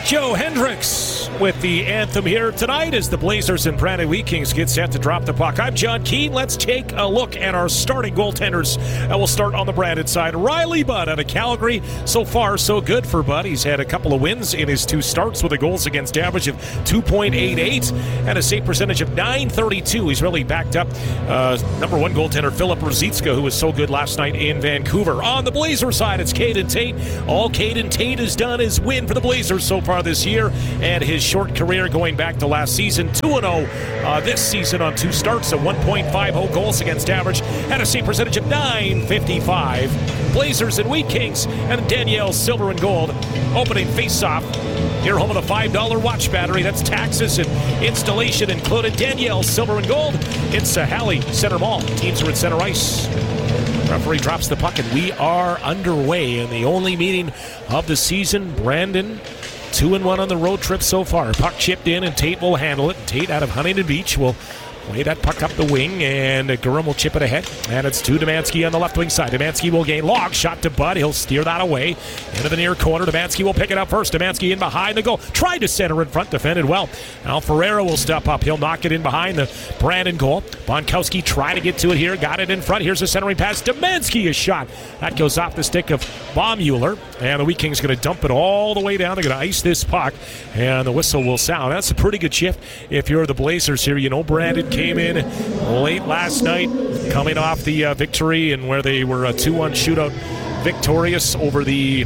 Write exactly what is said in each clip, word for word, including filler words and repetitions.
Joe Hendricks with the anthem here tonight as the Blazers and Brandon Wheat Kings get set to drop the puck. I'm John Keane. Let's take a look at our starting goaltenders. And we'll start on the Brandon side. Riley Budd out of Calgary. So far, so good for Budd. He's had a couple of wins in his two starts with a goals against average of two point eight eight and a save percentage of nine thirty-two. He's really backed up uh, number one goaltender Filip Ruzicka, who was so good last night in Vancouver. On the Blazer side, it's Caden Tate. All Caden Tate has done is win for the Blazers so far this year, and his short career going back to last season, two and oh uh, this season on two starts, a one point five oh goals against average, and a save percentage of nine fifty-five. Blazers and Wheat Kings and Danielle Silver and Gold opening face-off. Here home with a five dollar watch battery. That's taxes and installation included. Danielle Silver and Gold. It's a Halley Center Mall. Teams are at center ice. Referee drops the puck, and we are underway in the only meeting of the season. Brandon, two and one on the road trip so far. Puck chipped in, and Tate will handle it. Tate out of Huntington Beach will lay that puck up the wing, and Gurum will chip it ahead. And it's to Demansky on the left wing side. Demansky will gain long shot to Budd. He'll steer that away into the near corner. Demansky will pick it up first. Demansky in behind the goal. Tried to center in front, defended well. Al Ferreira will step up. He'll knock it in behind the Brandon goal. Bonkowski tried to get to it here. Got it in front. Here's a centering pass. Demansky is shot. That goes off the stick of Baumüller. And the Wheat Kings going to dump it all the way down. They're going to ice this puck. And the whistle will sound. That's a pretty good shift if you're the Blazers here. You know Brandon came in late last night, coming off the uh, victory, and where they were a two one shootout victorious over the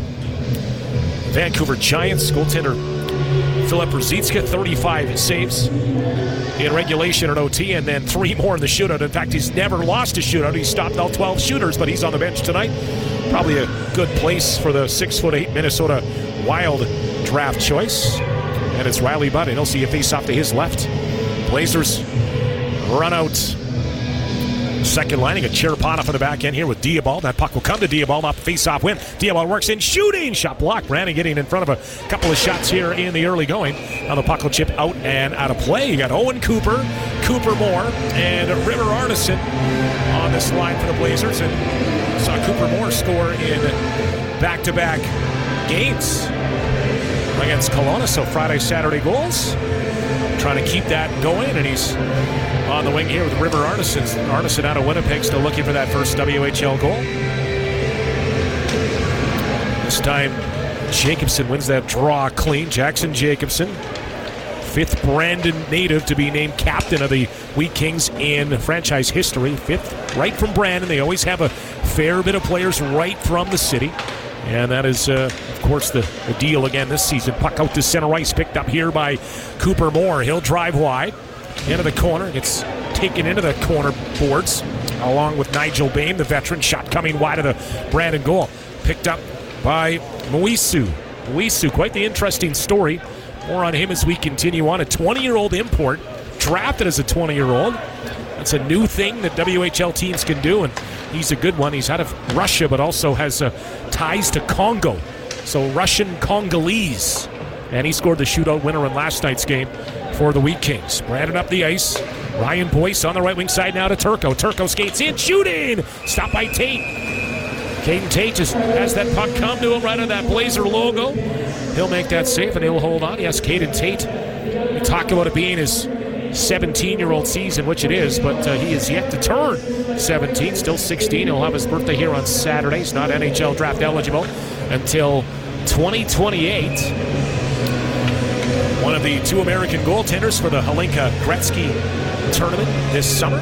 Vancouver Giants. Goaltender Filip Ruzicka, thirty-five saves in regulation and O T, and then three more in the shootout. In fact, he's never lost a shootout. He's stopped all twelve shooters, but he's on the bench tonight. Probably a good place for the six foot eight Minnesota Wild draft choice. And it's Riley Budd, and he'll see a face-off to his left. Blazers run out. Second lining, a Cherepana for the back end here with Diabal. That puck will come to Diabal, not the face-off win. Diabal works in, shooting, shot blocked. Brandon getting in front of a couple of shots here in the early going. Now the puck will chip out and out of play. You got Owen Cooper, Cooper Moore, and River Arneson on this line for the Blazers. And saw Cooper Moore score in back-to-back games against Kelowna. So Friday, Saturday goals. Trying to keep that going, and he's on the wing here with River Arneson. Arneson out of Winnipeg, still looking for that first W H L goal. This time, Jacobson wins that draw clean. Jackson Jacobson, fifth Brandon native to be named captain of the Wheat Kings in franchise history. Fifth right from Brandon. They always have a fair bit of players right from the city. And that is, uh, of course, the, the deal again this season. Puck out to center ice, picked up here by Cooper Moore. He'll drive wide into the corner. Gets taken into the corner boards along with Nigel Bain, the veteran. Shot coming wide of the Brandon goal. Picked up by Moisu. Moisu, quite the interesting story. More on him as we continue on. A twenty-year-old import, drafted as a twenty-year-old. That's a new thing that W H L teams can do, and he's a good one. He's out of Russia, but also has uh, ties to Congo. So Russian Congolese. And he scored the shootout winner in last night's game for the Wheat Kings. Brandon up the ice. Ryan Boyce on the right wing side now to Turco. Turco skates in, shooting! Stopped by Tate. Caden Tate just has that puck come to him right on that Blazer logo. He'll make that save, and he'll hold on. Yes, Caden Tate. We talk about it being his seventeen-year-old season, which it is, but uh, he is yet to turn seventeen, still sixteen. He'll have his birthday here on Saturday. He's not N H L draft eligible until twenty twenty-eight. One of the two American goaltenders for the Hlinka Gretzky tournament this summer.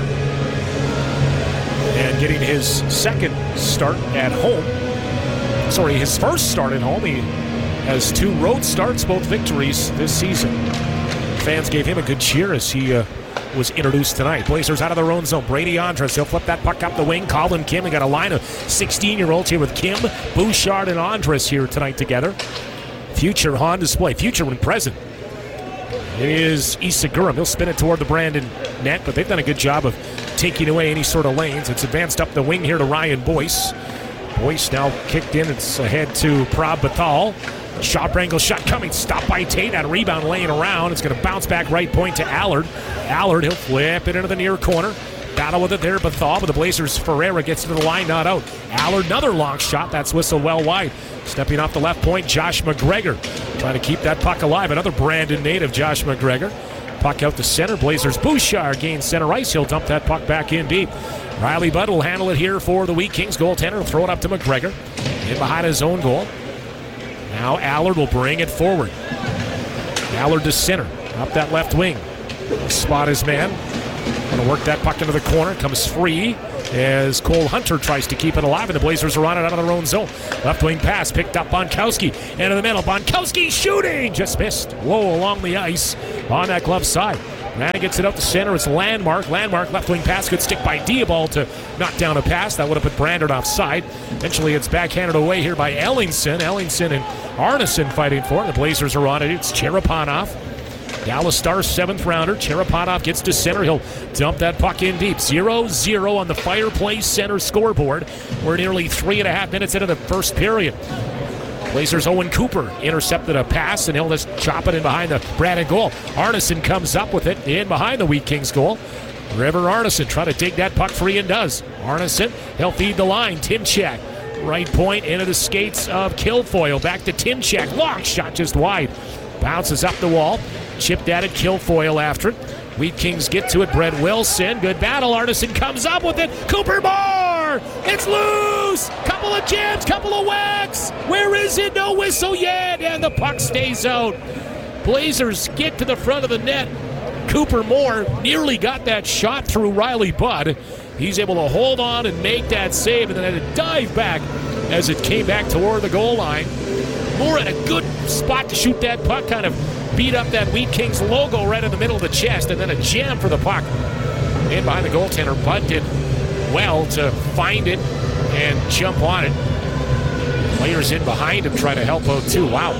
And getting his second start at home. Sorry, his first start at home. He has two road starts, both victories this season. Fans gave him a good cheer as he uh, was introduced tonight. Blazers out of their own zone. Brady Andres, he'll flip that puck up the wing. Colin Kim, we got a line of sixteen-year-olds here with Kim, Bouchard, and Andres here tonight together. Future on display. Future when present. It is Issa Gurum. He'll spin it toward the Brandon net, but they've done a good job of taking away any sort of lanes. It's advanced up the wing here to Ryan Boyce. Boyce now kicked in. It's ahead to Prab Bathal. Shot angle shot coming, stopped by Tate. That rebound laying around. It's going to bounce back right point to Allard. Allard, he'll flip it into the near corner. battle with it there, Bethal, but the Blazers, Ferreira gets to the line, not out. Allard, another long shot, that's whistled well wide. Stepping off the left point, Josh McGregor, trying to keep that puck alive. Another Brandon native, Josh McGregor. Puck out to center, Blazers Bouchard gains center ice. He'll dump that puck back in deep. Riley Budd will handle it here for the Wheat Kings. Goaltender will throw it up to McGregor. In behind his own goal. Now Allard will bring it forward. Allard to center, up that left wing. Spot his man. Going to work that puck into the corner. Comes free as Cole Hunter tries to keep it alive, and the Blazers are on it out of their own zone. Left wing pass picked up Bonkowski. Into the middle. Bonkowski shooting. Just missed. Low along the ice on that glove side. Brandon gets it out to center. It's Landmark. Landmark left wing pass. Good stick by Diabol to knock down a pass. That would have put Brandon offside. Eventually it's backhanded away here by Ellingson. Ellingson and Arneson fighting for it. The Blazers are on it. It's Cherepanov. Dallas Stars seventh rounder. Cherepanov gets to center. He'll dump that puck in deep. zero zero on the Fireplace Center scoreboard. We're nearly three and a half minutes into the first period. Blazers Owen Cooper intercepted a pass, and he'll just chop it in behind the Brandon goal. Arneson comes up with it in behind the Wheat Kings goal. River Arneson trying to dig that puck free and does. Arneson, he'll feed the line. Timchak, right point into the skates of Kilfoyle. Back to Timchak. Long shot just wide. Bounces up the wall. Chipped at it. Kilfoyle after it. Wheat Kings get to it. Brett Wilson. Good battle. Arneson comes up with it. Cooper Moore. It's loose. Couple of jams. Couple of whacks. Where is it? No whistle yet. And the puck stays out. Blazers get to the front of the net. Cooper Moore nearly got that shot through Riley Budd. He's able to hold on and make that save, and then had to dive back as it came back toward the goal line. Moore in a good spot to shoot that puck, kind of beat up that Wheat Kings logo right in the middle of the chest, and then a jam for the puck. In behind the goaltender, Budd did well to find it and jump on it. Players in behind him try to help out too. Wow.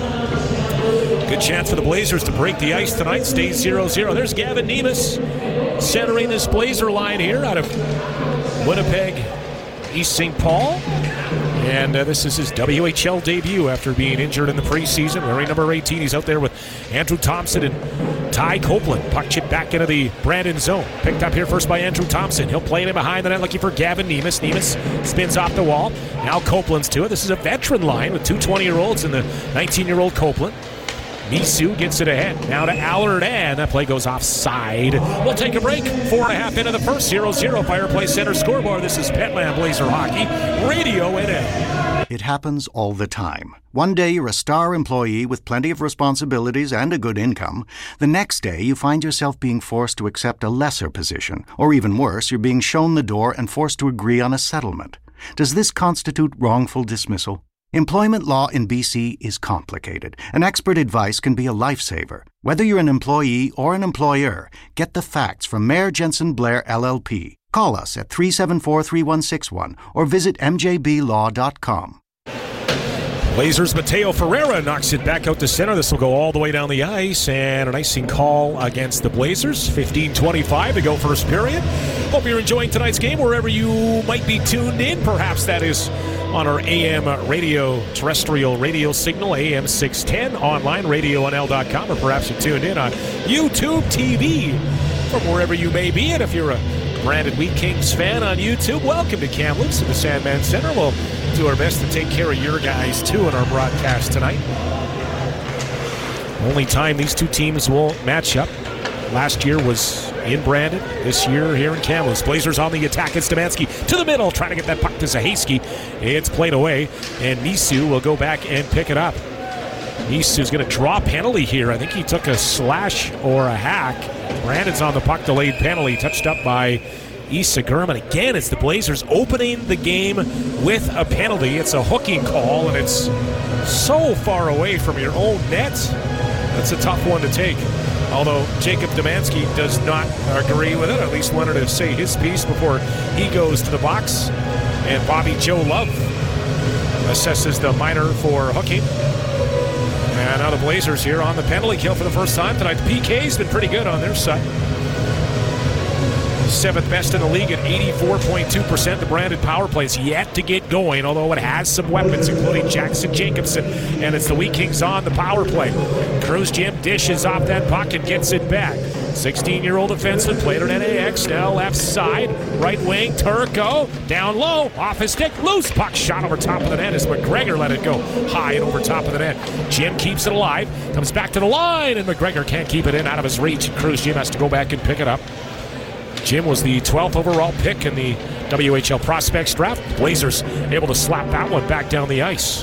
Good chance for the Blazers to break the ice tonight. Stays zero zero. There's Gavin Nemes centering this Blazer line here out of Winnipeg, East Saint Paul. And uh, this is his W H L debut after being injured in the preseason. Wearing number eighteen, he's out there with Andrew Thompson and Ty Copeland. Puck chip back into the Brandon zone. Picked up here first by Andrew Thompson. He'll play it in behind the net looking for Gavin Nemes. Nemes spins off the wall. Now Copeland's to it. This is a veteran line with two twenty-year-olds and the nineteen-year-old Copeland. Misu gets it ahead. Now to Allard, and that play goes offside. We'll take a break. Four and a half into the first. zero zero Fireplace Center scoreboard. This is Petland Blazer Hockey, Radio N L. It happens all the time. One day you're a star employee with plenty of responsibilities and a good income. The next day you find yourself being forced to accept a lesser position. Or even worse, you're being shown the door and forced to agree on a settlement. Does this constitute wrongful dismissal? Employment law in B C is complicated, and expert advice can be a lifesaver. Whether you're an employee or an employer, get the facts from Mayer Jensen Blair L L P. Call us at three seven four, three one six one or visit m j b law dot com. Blazers Mateo Ferreira knocks it back out to center. This will go all the way down the ice, and an icing call against the Blazers. fifteen twenty-five to go first period. Hope you're enjoying tonight's game wherever you might be tuned in. Perhaps that is on our A M radio, terrestrial radio signal, A M six ten, online, radio n l dot com, or perhaps you're tuned in on YouTube T V from wherever you may be. And if you're a Brandon Wheat Kings fan on YouTube, welcome to Kamloops at the Sandman Center. We'll do our best to take care of your guys, too, in our broadcast tonight. Only time these two teams will match up. Last year was in Brandon. This year here in Kamloops. Blazers on the attack. It's Demansky to the middle, trying to get that puck to Zahaski. It's played away, and Misu will go back and pick it up. Misu's going to draw a penalty here. I think he took a slash or a hack. Brandon's on the puck delayed penalty, touched up by Issa Gurman. Again, it's the Blazers opening the game with a penalty. It's a hooking call, and it's so far away from your own net. That's a tough one to take. Although Jacob Demansky does not agree with it, at least wanted to say his piece before he goes to the box. And Bobby Joe Love assesses the minor for hooking. And now the Blazers here on the penalty kill for the first time tonight. The P K's been pretty good on their side. Seventh best in the league at eighty-four point two percent. The Brandon power play's yet to get going, although it has some weapons, including Jackson Jacobson. And it's the Wheat Kings on the power play. Cruz Jim dishes off that puck and gets it back. sixteen-year-old defenseman, played at N A X, now left side, right wing, Turco, down low, off his stick, loose puck shot over top of the net as McGregor let it go high and over top of the net. Jim keeps it alive, comes back to the line, and McGregor can't keep it in, out of his reach. Cruz Jim has to go back and pick it up. Jim was the twelfth overall pick in the W H L Prospects draft. Blazers able to slap that one back down the ice.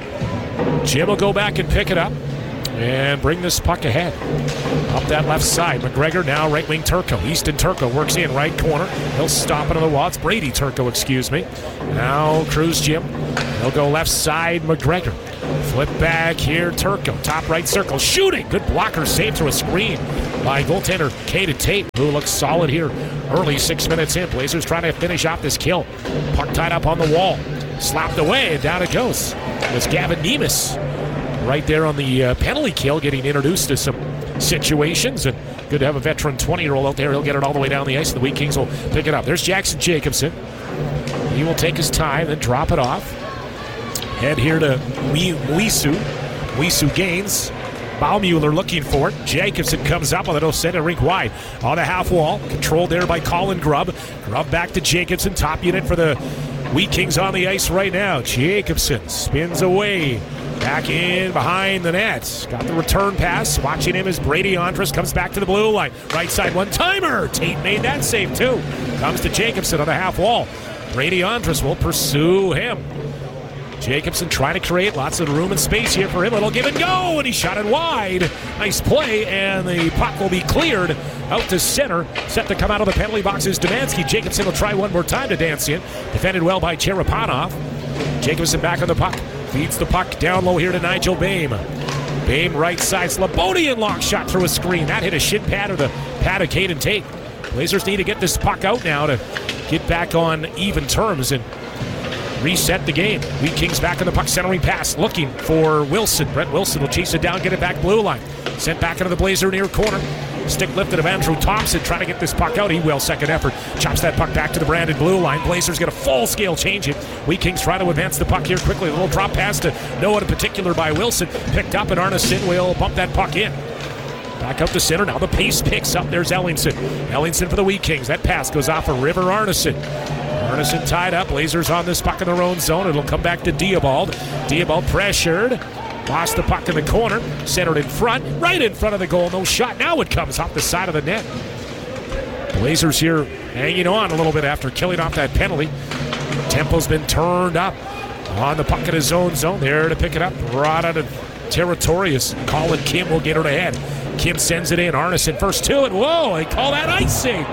Jim will go back and pick it up and bring this puck ahead. Up that left side, McGregor now right wing Turco. Easton Turco works in right corner. He'll stop it on the wall. It's Brady Turco, excuse me. Now Cruz Jim. He'll go left side, McGregor. Flip back here, Turco. Top right circle, shooting. Good blocker save through a screen by goaltender Caden Tate, who looks solid here early, six minutes in. Blazers trying to finish off this kill. Puck tied up on the wall. Slapped away, and down it goes. It's Gavin Nemes right there on the uh, penalty kill, getting introduced to some situations. And good to have a veteran twenty-year-old out there. He'll get it all the way down the ice, and the Wheat Kings will pick it up. There's Jackson Jacobson. He will take his time and drop it off. Head here to Wisu. Wisu gains. Baumuller looking for it. Jacobson comes up with it. He'll send it rink wide on the half wall. Controlled there by Colin Grubb. Grubb back to Jacobson. Top unit for the Wheat Kings on the ice right now. Jacobson spins away. Back in behind the net. Got the return pass. Watching him as Brady Andrus comes back to the blue line. Right side one-timer. Tate made that save too. Comes to Jacobson on the half wall. Brady Andrus will pursue him. Jacobson trying to create lots of room and space here for him. It'll give and go, and he shot it wide. Nice play, and the puck will be cleared out to center. Set to come out of the penalty box is Demansky. Jacobson will try one more time to dance in. Defended well by Cherepanov. Jacobson back on the puck. Feeds the puck down low here to Nigel Boehm. Boehm right side. Slobodian long shot through a screen. That hit a shin pad or the pad of Caden Tate. Blazers need to get this puck out now to get back on even terms and reset the game. Wheat Kings back on the puck, centering pass, looking for Wilson. Brett Wilson will chase it down, get it back blue line. Sent back into the Blazer near corner. Stick lifted of Andrew Thompson, trying to get this puck out. He will, second effort. Chops that puck back to the Brandon blue line. Blazers get a full-scale change it. Wheat Kings try to advance the puck here quickly. A little drop pass to no one in particular by Wilson. Picked up, and Arneson will bump that puck in. Back up the center. Now the pace picks up. There's Ellingson. Ellingson for the Wheat Kings. That pass goes off of River Arneson. Arneson tied up. Blazers on this puck in their own zone. It'll come back to Diabald. Diabald pressured. Lost the puck in the corner. Centered in front. Right in front of the goal. No shot. Now it comes off the side of the net. Blazers here hanging on a little bit after killing off that penalty. Tempo's been turned up on the puck in his own zone. There to pick it up. Brought out of territory as Colin Kim will get her ahead. Kim sends it in. Arneson first to it. Whoa, they call that icing.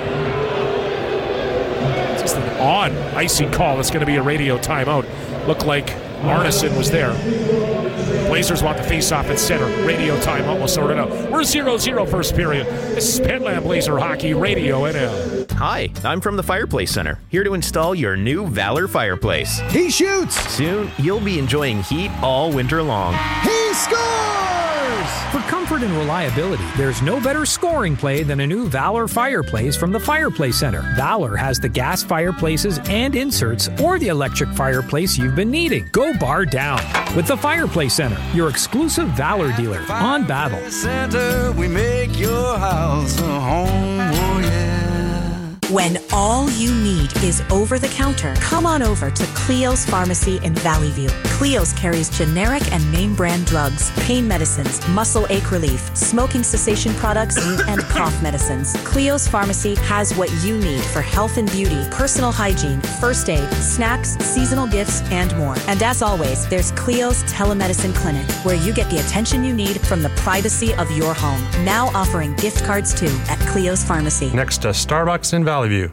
Just an odd icing call. It's going to be a radio timeout. Looked like Arneson was there. Blazers want the face-off at center. Radio timeout will sort it out. We're zero zero first period. This is Pentland Blazer Hockey Radio N L. Hi, I'm from the Fireplace Center, here to install your new Valor fireplace. He shoots! Soon, you'll be enjoying heat all winter long. He scores! For comfort and reliability, there's no better scoring play than a new Valor fireplace from the Fireplace Center. Valor has the gas fireplaces and inserts or the electric fireplace you've been needing. Go bar down with the Fireplace Center, your exclusive Valor dealer on Battle. Center, we make your house a home, oh yeah. When all you need is over-the-counter, come on over to Cleo's Pharmacy in Valley View. Cleo's carries generic and name-brand drugs, pain medicines, muscle ache relief, smoking cessation products, and cough medicines. Cleo's Pharmacy has what you need for health and beauty, personal hygiene, first aid, snacks, seasonal gifts, and more. And as always, there's Cleo's Telemedicine Clinic, where you get the attention you need from the privacy of your home. Now offering gift cards, too, at Cleo's Pharmacy. Next to Starbucks in Valley View.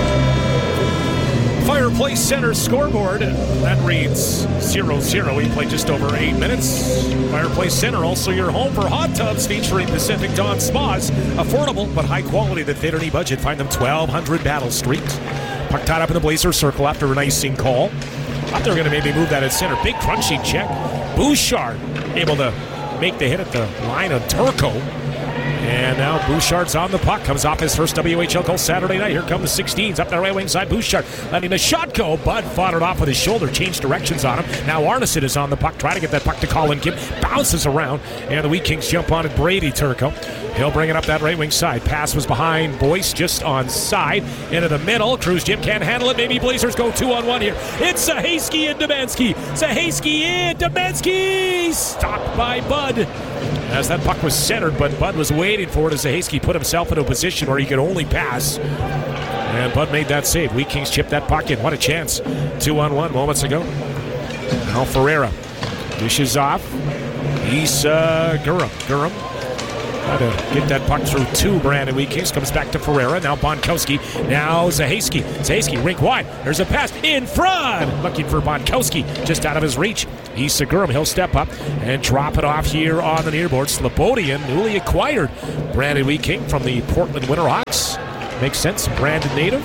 Fireplace Center scoreboard, that reads zero zero. We played just over eight minutes. Fireplace Center, also your home for hot tubs featuring Pacific Dawn Spas. Affordable but high quality that fit any budget. Find them twelve hundred Battle Street. Puck tied up in the Blazer circle after an icing call. Thought they were going to maybe move that at center. Big crunchy check. Bouchard able to make the hit at the line of Turco. And now Bouchard's on the puck. Comes off his first W H L goal Saturday night. Here come the sixteens up the right wing side. Bouchard letting the shot go. Bud fought it off with his shoulder. Changed directions on him. Now Arneson is on the puck. Trying to get that puck to Colin Kim. Bounces around. And the Wheat Kings jump on it. Brady Turco. He'll bring it up that right wing side. Pass was behind Boyce, just on side. Into the middle. Cruz Jim can't handle it. Maybe Blazers go two on one here. It's Zahaski and Demansky. Zahaski in. Demansky stopped by Bud. As that puck was centered, but Bud was waiting for it as Zahaski put himself into a position where he could only pass. And Bud made that save. Wheat Kings chipped that puck in. What a chance. Two on one moments ago. Now Ferreira dishes off. He's uh, Gurum. Gurum try to get that puck through two. Brandon Wheat Kings comes back to Ferreira. Now Bonkowski. Now Zahaski. Zahaski rink wide. There's a pass in front. Looking for Bonkowski. Just out of his reach. He's Segurum. He'll step up and drop it off here on the near board. Slobodian, newly acquired Brandon Wheat King from the Portland Winterhawks. Makes sense. Brandon native.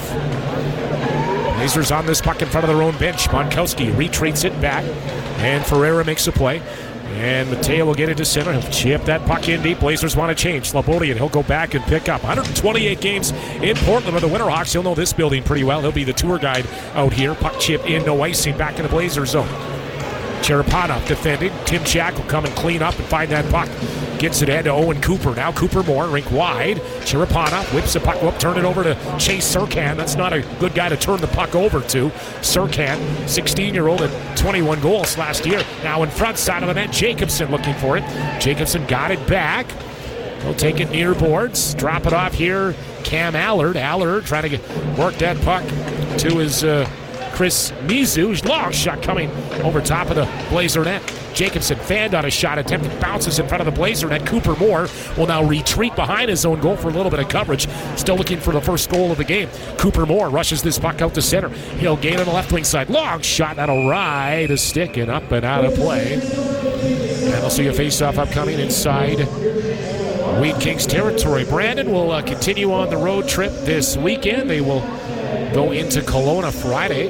Blazers on this puck in front of their own bench. Bonkowski retreats it back. And Ferreira makes a play. And Mateo will get into center. He'll chip that puck in deep. Blazers want to change. Slobodian, he'll go back and pick up. one hundred twenty-eight games in Portland with the Winterhawks. He'll know this building pretty well. He'll be the tour guide out here. Puck chip in, no icing, back in the Blazer zone. Cherepanov defending. Tim Shack will come and clean up and find that puck. Gets it ahead to Owen Cooper. Now Cooper Moore, rink wide. Cherepanov whips the puck up, turn it over to Chase Serkan. That's not a good guy to turn the puck over to. Serkan, sixteen-year-old at twenty-one goals last year. Now in front side of the net, Jacobson looking for it. Jacobson got it back. He'll take it near boards. Drop it off here. Cam Allard. Allard trying to get, work that puck to his uh, Chris Mizu. Long shot coming over top of the Blazer net. Jacobson fanned on a shot attempt. It bounces in front of the Blazer net. Cooper Moore will now retreat behind his own goal for a little bit of coverage. Still looking for the first goal of the game. Cooper Moore rushes this puck out to center. He'll gain on the left wing side. Long shot. That'll ride a stick and up and out of play. And we'll see a face-off upcoming inside Wheat Kings territory. Brandon will uh, continue on the road trip this weekend. They will go into Kelowna Friday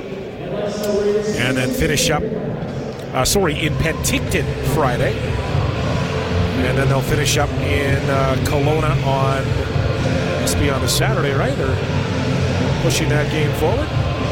and then finish up Uh, sorry, in Penticton Friday. And then they'll finish up in uh, Kelowna on, must be on the Saturday, right? They're pushing that game forward.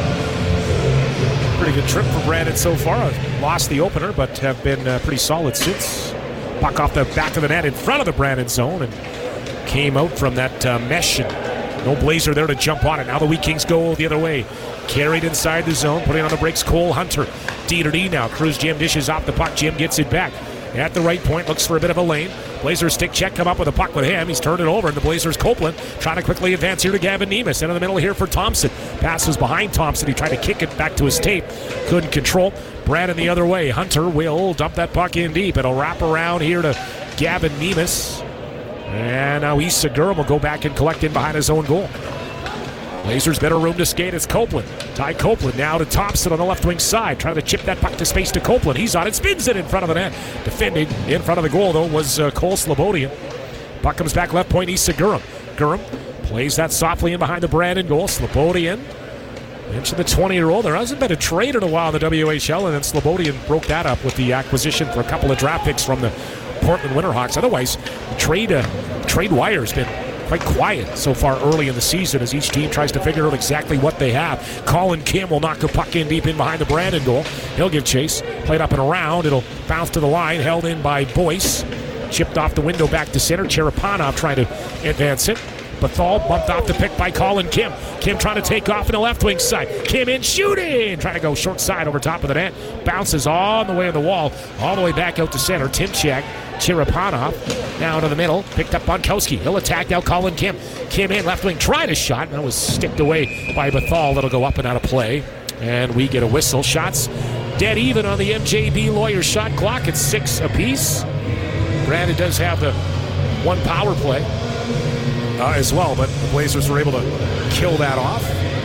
Pretty good trip for Brandon so far. I've lost the opener, but have been uh, pretty solid since. Puck off the back of the net in front of the Brandon zone and came out from that uh, mesh. And no Blazer there to jump on it. Now the Wheat Kings go the other way. Carried inside the zone, putting on the brakes, Cole Hunter. D to D now. Cruz Jim dishes off the puck. Jim gets it back. At the right point, looks for a bit of a lane. Blazers stick check, come up with a puck with him. He's turned it over, and the Blazers Copeland trying to quickly advance here to Gavin Nemus. Into the middle here for Thompson. Passes behind Thompson. He tried to kick it back to his tape. Couldn't control. Brandon the other way. Hunter will dump that puck in deep. It'll wrap around here to Gavin Nemus. And now Issa Gurum will go back and collect in behind his own goal. Blazers better room to skate. It's Copeland. Ty Copeland now to Thompson on the left wing side. Trying to chip that puck to space to Copeland. He's on it. Spins it in front of the net. Defending in front of the goal, though, was uh, Cole Slobodian. Puck comes back left point. Issa Gurum. Gurum plays that softly in behind the Brandon goal. Slobodian. Mentioned the twenty-year-old. There hasn't been a trade in a while in the W H L, and then Slobodian broke that up with the acquisition for a couple of draft picks from the Portland Winterhawks. Otherwise, the trade, uh, trade wire's been quite quiet so far early in the season as each team tries to figure out exactly what they have. Colin Kim will knock the puck in deep in behind the Brandon goal. He'll give chase. Played up and around. It'll bounce to the line. Held in by Boyce. Chipped off the window back to center. Cherepanov trying to advance it. Bethal bumped off the pick by Colin Kim. Kim trying to take off in the left wing side. Kim in shooting. Trying to go short side over top of the net. Bounces on the way of the wall. All the way back out to center. Timchak. Cherepanov now to the middle. Picked up Bonkowski. He'll attack now Colin Kim. Kim in left wing. Tried a shot. That was sticked away by Bethal. That'll go up and out of play. And we get a whistle. Shots dead even on the M J B Lawyer shot clock. It's six apiece. Brandon does have the one power play. Uh, as well, but the Blazers were able to kill that off.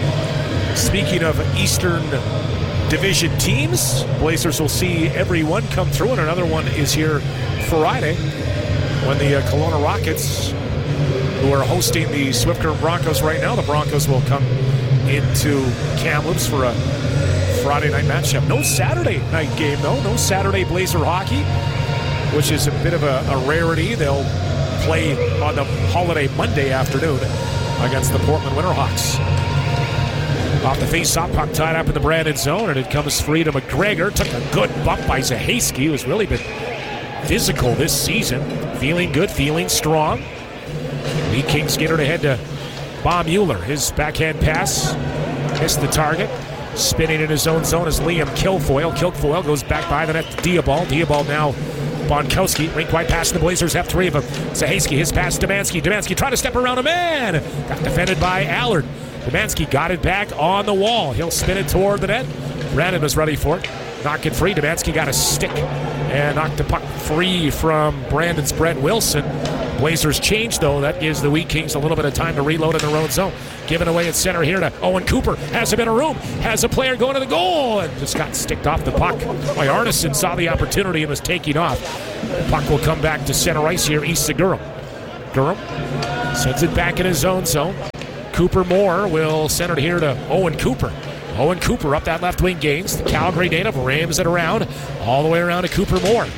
Speaking of Eastern Division teams, Blazers will see every one come through, and another one is here Friday when the uh, Kelowna Rockets, who are hosting the Swift Current Broncos right now, the Broncos will come into Kamloops for a Friday night matchup. No Saturday night game, though. No Saturday Blazer hockey, which is a bit of a, a rarity. They'll play on the holiday Monday afternoon against the Portland Winterhawks. Off the face-off, puck tied up in the Brandon zone, and it comes free to McGregor. Took a good bump by Zahayski, who's really been physical this season. Feeling good, feeling strong. Lee Kings get it ahead to Bob Mueller. His backhand pass missed the target. Spinning in his own zone is Liam Kilfoyle. Kilfoyle goes back by the net to Diabal. Diabal now Bonkowski. Rink wide pass, the Blazers have three of them. Zahayski, his pass to Demansky. Demansky trying to step around a man. Got defended by Allard. Demansky got it back on the wall. He'll spin it toward the net. Brandon was ready for it. Knock it free. Demansky got a stick and knocked the puck free from Brandon's Brett Wilson. Blazers change, though. That gives the Wheat Kings a little bit of time to reload in their own zone. Given away at center here to Owen Cooper. Has a bit of room. Has a player going to the goal. And just got sticked off the puck. Boy, Arneson saw the opportunity and was taking off. The puck will come back to center ice here, east of Durham. Durham sends it back in his own zone. Cooper Moore will send it here to Owen Cooper. Owen Cooper up that left wing gains. The Calgary native rams it around. All the way around to Cooper Moore.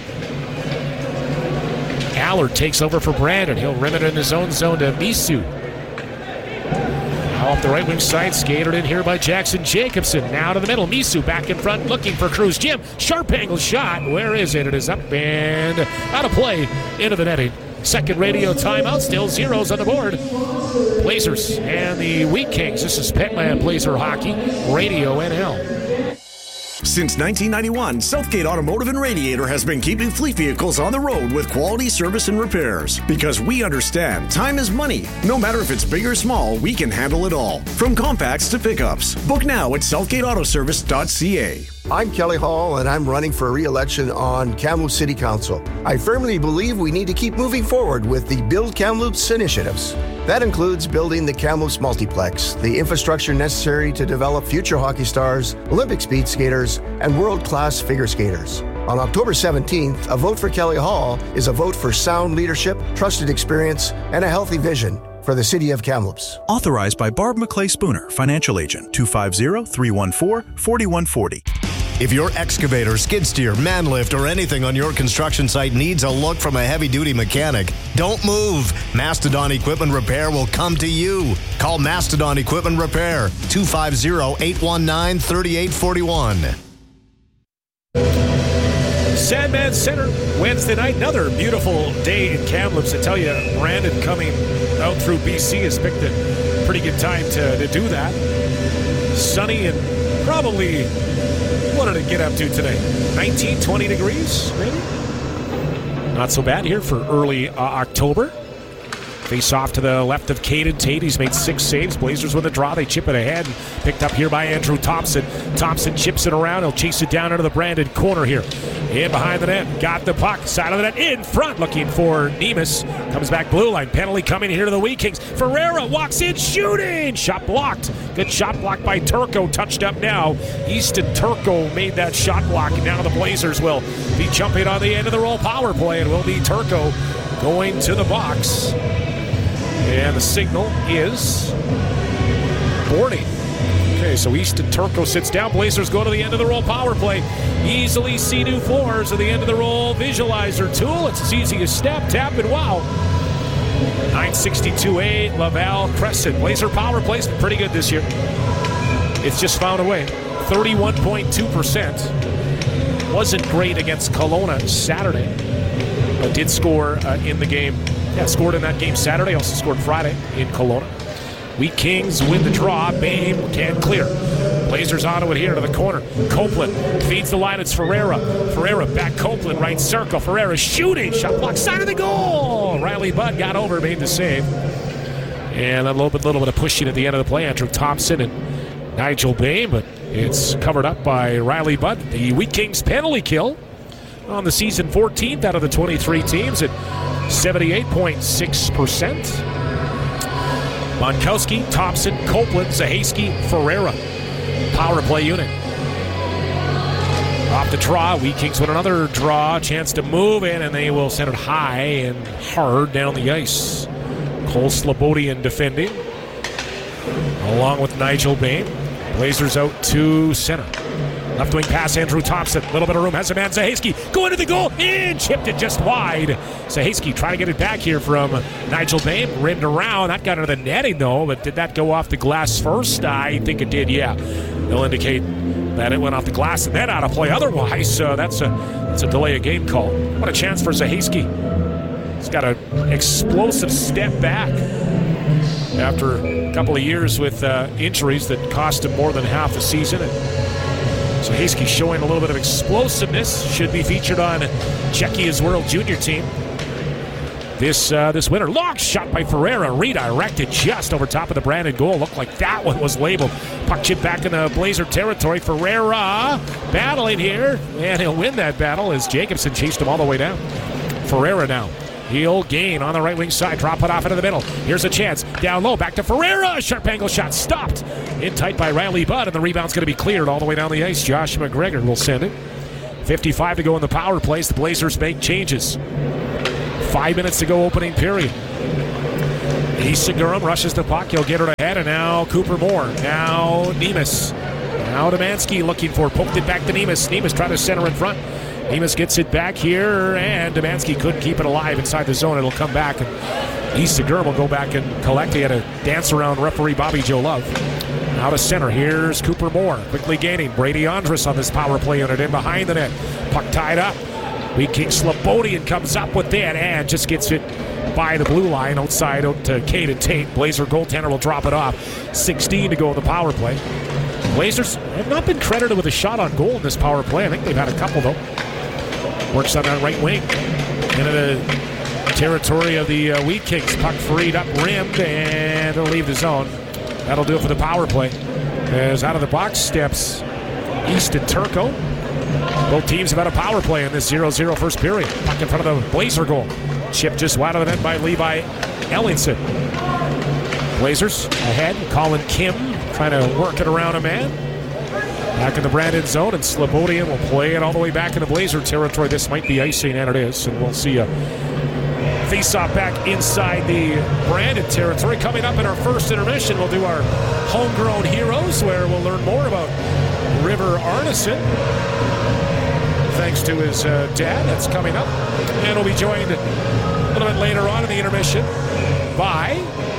Allard takes over for Brandon. He'll rim it in his own zone to Misu. Now off the right wing side, skated in here by Jackson Jacobson. Now to the middle. Misu back in front looking for Cruz. Jim, sharp angle shot. Where is it? It is up and out of play into the netting. Second radio timeout. Still zeros on the board. Blazers and the Wheat Kings. This is Petland Blazer Hockey, Radio N L. Since nineteen ninety-one, Southgate Automotive and Radiator has been keeping fleet vehicles on the road with quality service and repairs. Because we understand time is money. No matter if it's big or small, we can handle it all. From compacts to pickups. Book now at southgate auto service dot c a. I'm Kelly Hall, and I'm running for re-election on Kamloops City Council. I firmly believe we need to keep moving forward with the Build Kamloops initiatives. That includes building the Kamloops Multiplex, the infrastructure necessary to develop future hockey stars, Olympic speed skaters, and world-class figure skaters. On October seventeenth, a vote for Kelly Hall is a vote for sound leadership, trusted experience, and a healthy vision for the city of Kamloops. Authorized by Barb McClay Spooner, Financial Agent, two five zero, three one four, four one four zero. If your excavator, skid steer, man lift, or anything on your construction site needs a look from a heavy-duty mechanic, don't move. Mastodon Equipment Repair will come to you. Call Mastodon Equipment Repair, two five zero, eight one nine, three eight four one. Sandman Center, Wednesday night. Another beautiful day in Kamloops. I tell you, Brandon coming out through B C has picked a pretty good time to, to do that. Sunny and probably, what did it get up to today? nineteen, twenty degrees, maybe? Not so bad here for early uh, October. Face off to the left of Caden Tate. He's made six saves. Blazers with a draw. They chip it ahead. Picked up here by Andrew Thompson. Thompson chips it around. He'll chase it down into the Brandon corner here. In behind the net. Got the puck. Side of the net. In front. Looking for Nemus. Comes back blue line. Penalty coming here to the Wheat Kings. Ferreira walks in. Shooting. Shot blocked. Good shot blocked by Turco. Touched up now. Easton Turco made that shot block. And now the Blazers will be jumping on the end of the roll power play. And will be Turco going to the box. And the signal is boarding. Okay, so Easton Turco sits down. Blazers go to the end of the roll power play. Easily see new floors at the end of the roll visualizer tool. It's as easy as step, tap, and wow. nine sixty-two eight, Laval Crescent. Blazer power play's been pretty good this year. It's just found a way. thirty-one point two percent. Wasn't great against Kelowna Saturday, but did score uh, in the game. Yeah, scored in that game Saturday. Also scored Friday in Kelowna. Wheat Kings win the draw. Babe can't clear. Blazers onto it here to the corner. Copeland feeds the line. It's Ferreira. Ferreira back Copeland. Right circle. Ferreira shooting. Shot block. Side of the goal. Riley Budd got over. Made the save. And a little bit, little bit of pushing at the end of the play. Andrew Thompson and Nigel Babe. But it's covered up by Riley Budd. The Wheat Kings penalty kill on the season, fourteenth out of the twenty-three teams at seventy-eight point six percent. Monkowski, Thompson, Copeland, Zahayski, Ferreira. Power play unit. Off the draw, Wheat Kings with another draw. Chance to move in, and they will send it high and hard down the ice. Cole Slobodian defending, along with Nigel Bain. Blazers out to center. Left wing pass, Andrew Thompson. Little bit of room, has a man, Zahaski. Go into the goal, and chipped it just wide. Zahaski trying to get it back here from Nigel Bain. Rimmed around. That got into the netting, though, but did that go off the glass first? I think it did, yeah. They'll indicate that it went off the glass and then out of play otherwise. So that's a, that's a delay of game call. What a chance for Zahaski. He's got an explosive step back after a couple of years with uh, injuries that cost him more than half the season. And so Zahaski showing a little bit of explosiveness. Should be featured on Czechia's World Junior team this uh, this winter. Long shot by Ferreira, redirected just over top of the Brandon goal. Looked like that one was labeled. Puck chip back in the Blazer territory. Ferreira battling here, and he'll win that battle as Jacobson chased him all the way down. Ferreira now. He'll gain on the right wing side. Drop it off into the middle. Here's a chance. Down low. Back to Ferreira. Sharp angle shot. Stopped. In tight by Riley Budd. And the rebound's going to be cleared all the way down the ice. Josh McGregor will send it. fifty-five to go in the power plays. The Blazers make changes. Five minutes to go opening period. Segurum rushes the puck. He'll get her ahead. And now Cooper Moore. Now Nemes. Now Demansky looking for. Poked it back to Nemes. Nemes trying to center in front. Nemes gets it back here, and Demansky couldn't keep it alive inside the zone. It'll come back, and Segurum will go back and collect. He had a dance around referee Bobby Joe Love. Now to center. Here's Cooper Moore quickly gaining. Brady Andrus on this power play unit in behind the net. Puck tied up. Weak King Slobodian comes up with that and just gets it by the blue line outside out to Caden Tate. Blazer goaltender will drop it off. sixteen to go in the power play. Blazers have not been credited with a shot on goal in this power play. I think they've had a couple, though. Works on that right wing. Into the territory of the uh, Wheat Kings. Puck freed up, rimmed, and it'll leave the zone. That'll do it for the power play. As out of the box steps Easton Turco. Both teams have had a power play in this zero zero first period. Puck in front of the Blazer goal. Chip just wide of the net by Levi Ellingson. Blazers ahead. Colin Kim trying to work it around a man. Back in the Brandon zone, and Slobodian will play it all the way back in the Blazer territory. This might be icing, and it is, and we'll see a face-off back inside the Brandon territory. Coming up in our first intermission, we'll do our homegrown heroes, where we'll learn more about River Arneson, thanks to his uh, dad. That's coming up, and we'll be joined a little bit later on in the intermission by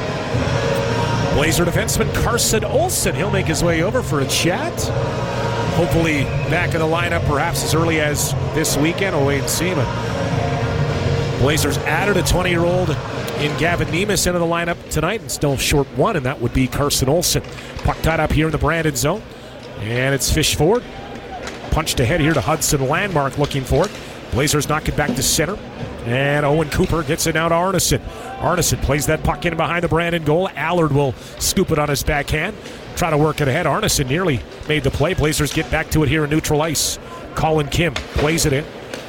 Blazer defenseman Carson Olsen. He'll make his way over for a chat. Hopefully back in the lineup perhaps as early as this weekend. We'll wait and see. But Blazers added a twenty-year-old in Gavin Nemes into the lineup tonight, and still short one, and that would be Carson Olsen. Puck tied up here in the Brandon zone, and it's fished forward. Punched ahead here to Hudson Landmark looking for it. Blazers knock it back to center. And Owen Cooper gets it now to Arneson. Arneson plays that puck in behind the Brandon goal. Allard will scoop it on his backhand. Try to work it ahead. Arneson nearly made the play. Blazers get back to it here in neutral ice. Colin Kim plays it in.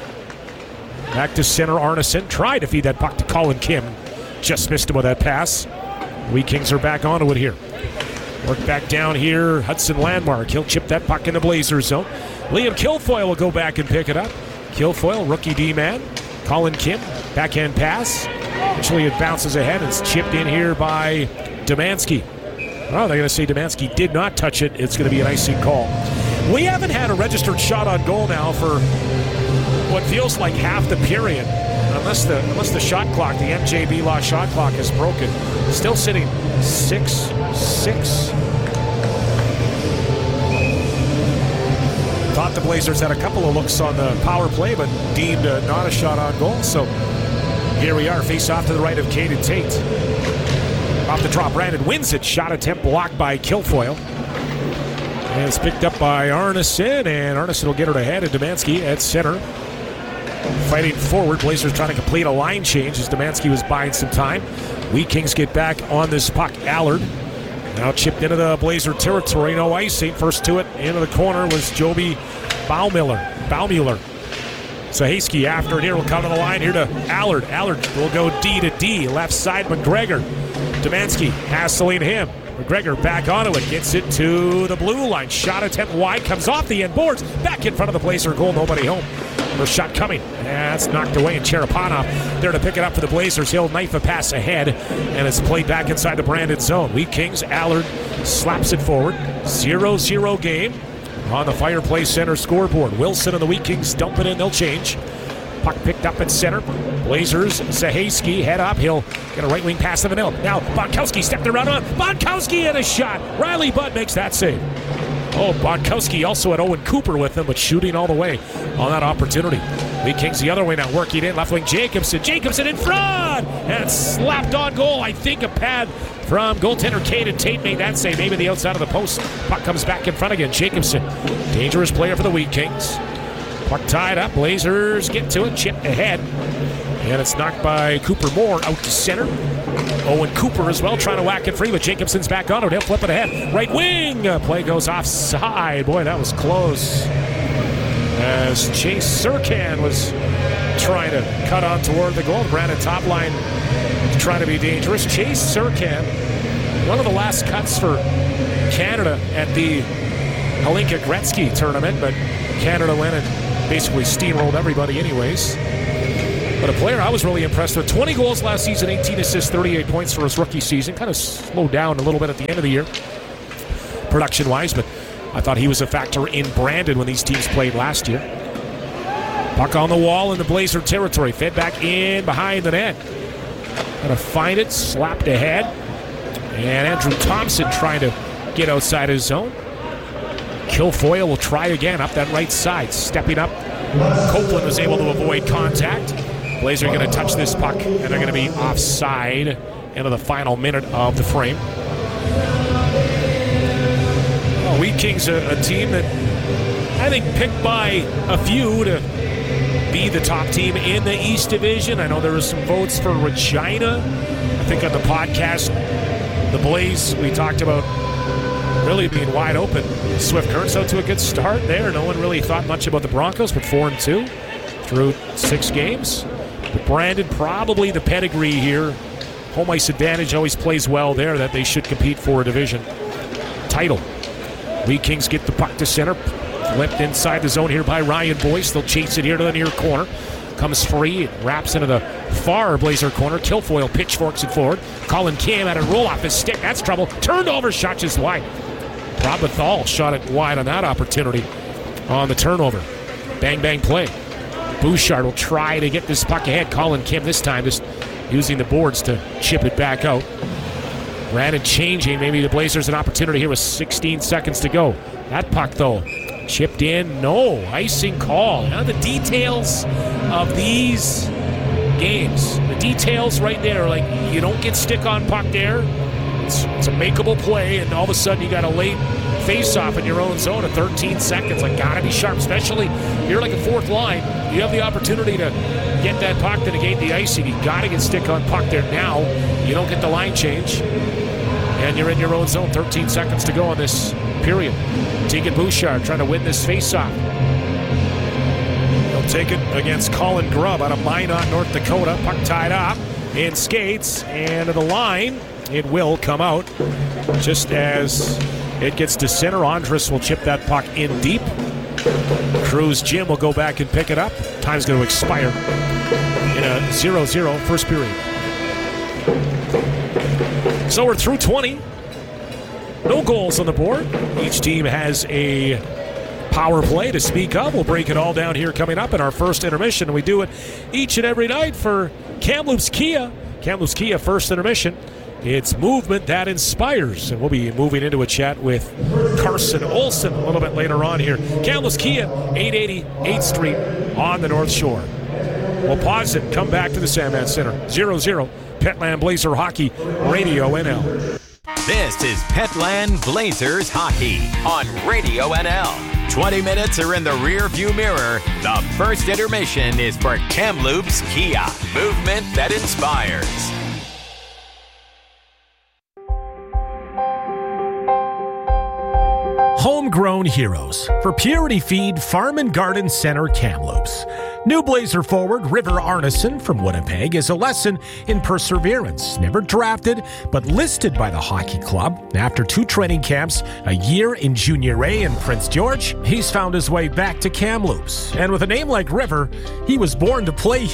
Back to center. Arneson tried to feed that puck to Colin Kim. Just missed him with that pass. We Kings are back onto it here. Work back down here. Hudson Landmark. He'll chip that puck in the Blazers zone. Liam Kilfoyle will go back and pick it up. Kilfoyle, rookie D-man. Colin Kim, backhand pass. Actually, it bounces ahead. It's chipped in here by Demansky. Oh, they're going to say Demansky did not touch it. It's going to be an icing call. We haven't had a registered shot on goal now for what feels like half the period. Unless the unless the shot clock, the M J B law shot clock is broken. Still sitting six six. Thought the Blazers had a couple of looks on the power play, but deemed uh, not a shot on goal. So here we are, face off to the right of Caden Tate. Off the drop, Brandon wins it. Shot attempt blocked by Kilfoyle. And it's picked up by Arneson, and Arneson will get her ahead, and Demansky at center. Fighting forward, Blazers trying to complete a line change as Demansky was buying some time. We Kings get back on this puck. Allard now chipped into the Blazer territory. No icing. First to it into the corner was Joby Baumiller. Baumiller. Zahaski after it here will come to the line here to Allard. Allard will go D to D. Left side, McGregor. Demansky hassling him. McGregor back onto it. Gets it to the blue line. Shot attempt wide. Comes off the end boards. Back in front of the Blazer goal. Nobody home. First shot coming. That's knocked away, and Cherepanov there to pick it up for the Blazers. He'll knife a pass ahead, and it's played back inside the Brandon zone. We Kings, Allard slaps it forward. zero zero game. on the Fireplace Center scoreboard. Wilson and the Wheat Kings dump it in. They'll change. Puck picked up at center. Blazers, Zahayski head up. He'll get a right wing pass to the middle. Now Bonkowski stepped around on. Bonkowski and a shot. Riley Budd makes that save. Oh, Bonkowski also had Owen Cooper with him, but shooting all the way on that opportunity. Wheat Kings the other way now, working in. Left wing Jacobson. Jacobson in front! And slapped on goal. I think a pad from goaltender Caden Tate made that save. Maybe the outside of the post. Puck comes back in front again. Jacobson, dangerous player for the Wheat Kings. Puck tied up. Blazers get to it. Chip ahead. And it's knocked by Cooper Moore out to center. Owen Cooper as well trying to whack it free, but Jacobson's back on it. He'll flip it ahead. Right wing. Play goes offside. Boy, that was close. As Chase Surkan was trying to cut on toward the goal. Brandon Topline trying to be dangerous. Chase Surkan, one of the last cuts for Canada at the Hlinka Gretzky tournament, but Canada went and basically steamrolled everybody anyways. But a player I was really impressed with. twenty goals last season, eighteen assists, thirty-eight points for his rookie season. Kind of slowed down a little bit at the end of the year, production-wise, but I thought he was a factor in Brandon when these teams played last year. Puck on the wall in the Blazer territory. Fed back in behind the net. Gonna find it, slapped ahead. And Andrew Thompson trying to get outside his zone. Kilfoyle will try again up that right side. Stepping up. Copeland was able to avoid contact. Blazer are going to touch this puck, and they're going to be offside into the final minute of the frame. Well, Wheat Kings, a, a team that I think picked by a few to be the top team in the East Division. I know there were some votes for Regina. I think on the podcast, the Blaze, we talked about really being wide open. Swift Current's out to a good start there. No one really thought much about the Broncos, but four and two through six games. But Brandon, probably the pedigree here. Home ice advantage always plays well there, that they should compete for a division title. Wheat Kings get the puck to center. Flipped inside the zone here by Ryan Boyce. They'll chase it here to the near corner. Comes free, wraps into the far Blazer corner. Kilfoyle pitchforks it forward. Colin Kim had a roll off his stick. That's trouble. Turned over, shot just wide. Robathal shot it wide on that opportunity on the turnover. Bang, bang play. Bouchard will try to get this puck ahead. Colin Kim this time just using the boards to chip it back out. Brandon changing. Maybe the Blazers an opportunity here with sixteen seconds to go. That puck, though, chipped in. No. Icing call. Now the details of these games. The details right there. Like, you don't get stick on puck there. It's, it's a makeable play, and all of a sudden you got a late face-off in your own zone at thirteen seconds. Like, gotta be sharp, especially you're like a fourth line. You have the opportunity to get that puck to negate the icing. You gotta get stick on puck there now. You don't get the line change, and you're in your own zone. thirteen seconds to go on this period. Tegan Bouchard trying to win this face-off. He'll take it against Colin Grubb out of Minot, North Dakota. Puck tied up in skates, and to the line. It will come out just as it gets to center. Andrus will chip that puck in deep. Cruz Jim will go back and pick it up. Time's going to expire in a zero zero first period. So we're through twenty. No goals on the board. Each team has a power play to speak of. We'll break it all down here coming up in our first intermission. We do it each and every night for Kamloops Kia. Kamloops Kia first intermission. It's movement that inspires, and we'll be moving into a chat with Carson Olsen a little bit later on here. Kamloops Kia, eight eighty eighth Street on the North Shore. We'll pause it, come back to the Sandman Center. zero zero, Petland Blazer Hockey, Radio N L. This is Petland Blazers Hockey on Radio N L. twenty minutes are in the rear view mirror. The first intermission is for Kamloops Kia, movement that inspires. Homegrown heroes for Purity Feed Farm and Garden Center, Kamloops. New Blazer forward River Arneson from Winnipeg is a lesson in perseverance. Never drafted, but listed by the hockey club. After two training camps, a year in Junior A in Prince George, he's found his way back to Kamloops. And with a name like River, he was born to play here.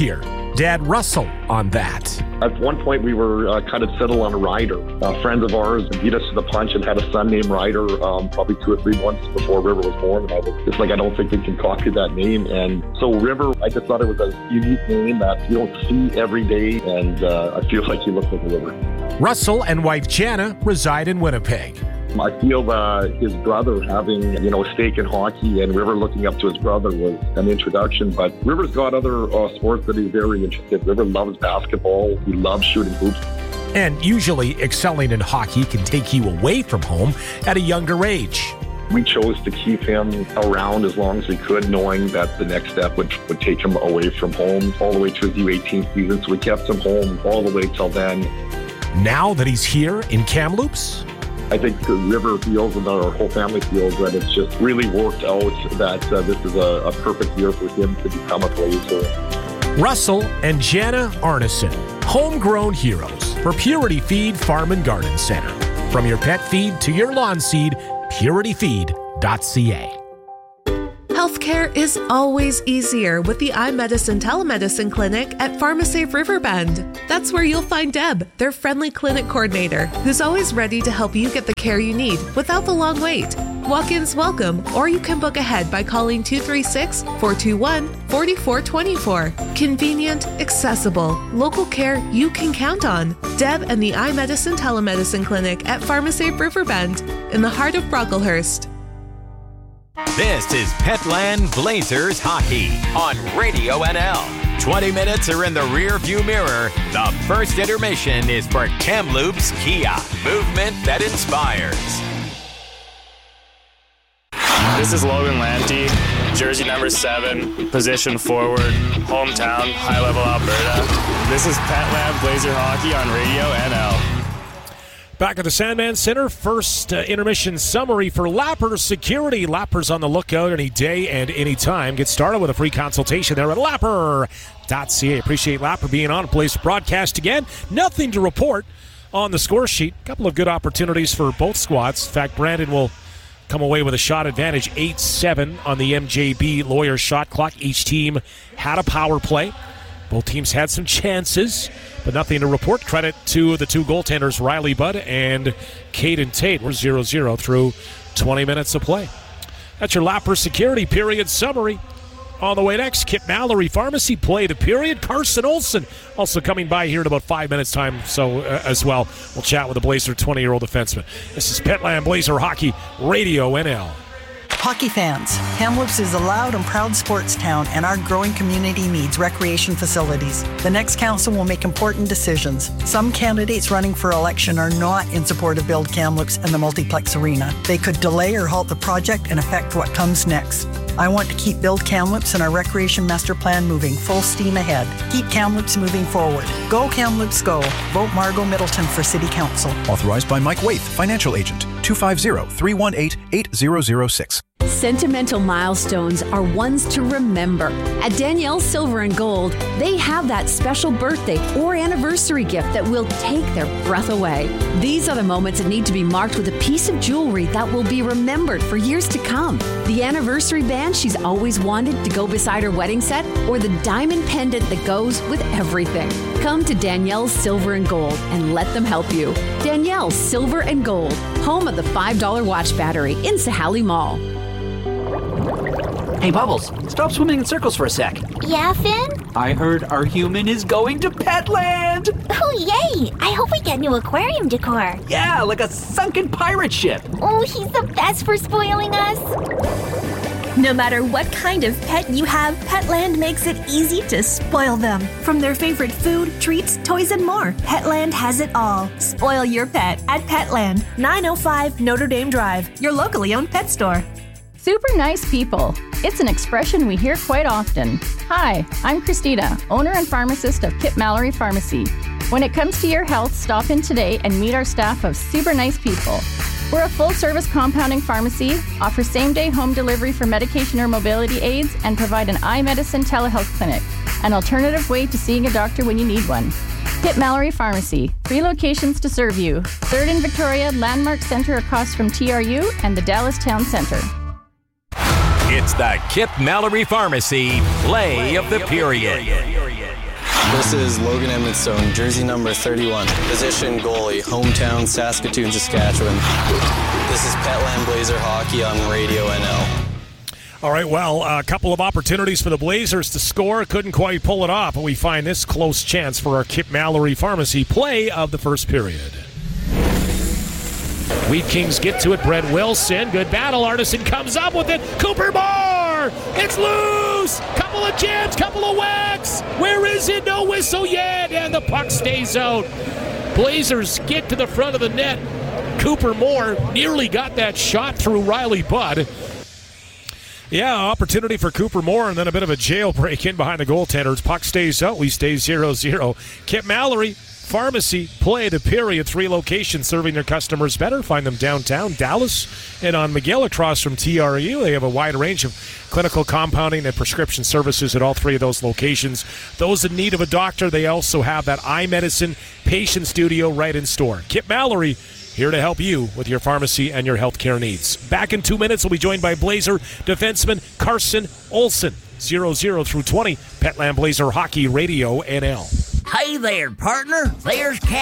Dad Russell on that. At one point, we were uh, kind of settled on a Ryder. Uh, friends of ours beat us to the punch and had a son named Ryder um, probably two or three months before River was born. And I was just like, I don't think we can copy that name. And so River, I just thought it was a unique name that you don't see every day. And uh, I feel like he looks like a river. Russell and wife Jana reside in Winnipeg. I feel uh, his brother having, you know, a stake in hockey and River looking up to his brother was an introduction. But River's got other uh, sports that he's very interested in. River loves basketball. He loves shooting hoops. And usually excelling in hockey can take you away from home at a younger age. We chose to keep him around as long as we could, knowing that the next step would, would take him away from home all the way to his U eighteen season. So we kept him home all the way till then. Now that he's here in Kamloops, I think the River feels and our whole family feels that it's just really worked out, that uh, this is a, a perfect year for him to become a Blazer. Russell and Jana Arneson, homegrown heroes for Purity Feed Farm and Garden Center. From your pet feed to your lawn seed, purity feed dot c a. Healthcare is always easier with the iMedicine Telemedicine Clinic at PharmaSafe Riverbend. That's where you'll find Deb, their friendly clinic coordinator, who's always ready to help you get the care you need without the long wait. Walk-ins welcome, or you can book ahead by calling two three six, four two one, four four two four. Convenient, accessible, local care you can count on. Deb and the iMedicine Telemedicine Clinic at PharmaSafe Riverbend in the heart of Brocklehurst. This is Petland Blazers Hockey on Radio N L. twenty minutes are in the rear view mirror. The first intermission is for Kamloops Kia. Movement that inspires. This is Logan Lanty, jersey number seven, position forward, hometown, high-level Alberta. This is Petland Blazer Hockey on Radio N L. Back at the Sandman Center, first uh, intermission summary for Lapper Security. Lapper's on the lookout any day and any time. Get started with a free consultation there at lapper dot c a. Appreciate Lapper being on. Blazer broadcast again. Nothing to report on the score sheet. A couple of good opportunities for both squads. In fact, Brandon will come away with a shot advantage, eight seven on the M J B Lawyer shot clock. Each team had a power play. Both teams had some chances, but nothing to report. Credit to the two goaltenders, Riley Budd and Caden Tate. We're zero zero through twenty minutes of play. That's your Lapper Security period summary. On the way next, Kip Mallory Pharmacy play the period. Carson Olsen also coming by here in about five minutes time so uh, as well. We'll chat with the Blazer twenty-year-old defenseman. This is Petland Blazer Hockey, Radio N L. Hockey fans, Kamloops is a loud and proud sports town, and our growing community needs recreation facilities. The next council will make important decisions. Some candidates running for election are not in support of Build Kamloops and the Multiplex Arena. They could delay or halt the project and affect what comes next. I want to keep Build Kamloops and our recreation master plan moving full steam ahead. Keep Kamloops moving forward. Go Kamloops, go. Vote Margot Middleton for City Council. Authorized by Mike Waite, Financial Agent, two five zero, three one eight, eight zero zero six. Sentimental milestones are ones to remember. At Danielle Silver and Gold, they have that special birthday or anniversary gift that will take their breath away. These are the moments that need to be marked with a piece of jewelry that will be remembered for years to come. The anniversary band she's always wanted to go beside her wedding set, or the diamond pendant that goes with everything. Come to Danielle's Silver and Gold and let them help you. Danielle's Silver and Gold, home of the five dollar watch battery in Sahali Mall. Hey, Bubbles, stop swimming in circles for a sec. Yeah, Finn? I heard our human is going to Petland! Oh, yay! I hope we get new aquarium decor. Yeah, like a sunken pirate ship. Oh, he's the best for spoiling us. No matter what kind of pet you have, Petland makes it easy to spoil them. From their favorite food, treats, toys, and more, Petland has it all. Spoil your pet at Petland, nine oh five Notre Dame Drive, your locally owned pet store. Super nice people. It's an expression we hear quite often. Hi, I'm Christina, owner and pharmacist of Kip Mallory Pharmacy. When it comes to your health, stop in today and meet our staff of super nice people. We're a full-service compounding pharmacy, offer same-day home delivery for medication or mobility aids, and provide an iMedicine telehealth clinic, an alternative way to seeing a doctor when you need one. Kip Mallory Pharmacy, three locations to serve you. Third in Victoria, Landmark Center across from T R U, and the Dallas Town Center. It's the Kip Mallory Pharmacy Play of the Period. This is Logan Edmondstone, jersey number thirty-one, position goalie, hometown Saskatoon, Saskatchewan. This is Petland Blazer Hockey on Radio N L. All right, well, a couple of opportunities for the Blazers to score. Couldn't quite pull it off, but we find this close chance for our Kip Mallory Pharmacy play of the first period. Wheat Kings get to it. Brett Wilson, good battle. Artisan comes up with it. Cooper Moore! It's loose! Couple of jams, couple of whacks. Where is it? No whistle yet, and the puck stays out. Blazers get to the front of the net. Cooper Moore nearly got that shot through Riley Budd. Yeah, opportunity for Cooper Moore, and then a bit of a jailbreak in behind the goaltenders. Puck stays out. We stay zero zero. Kip Mallory Pharmacy, play the period. Three locations serving their customers better. Find them downtown Dallas and on McGill across from T R U. They have a wide range of clinical compounding and prescription services at all three of those locations. Those in need of a doctor, they also have that iMedicine patient studio right in store. Kip Mallory, here to help you with your pharmacy and your healthcare needs. Back in two minutes, we'll be joined by Blazer defenseman Carson Olsen. zero zero through twenty, Petland Blazer Hockey Radio N L. Hey there, partner. There's Cat.